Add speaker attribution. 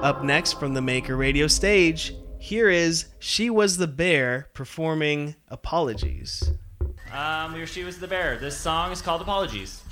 Speaker 1: Up next from the Maker Radio stage, here is She Was the Bear performing Apologies.
Speaker 2: She Was the Bear. This song is called Apologies.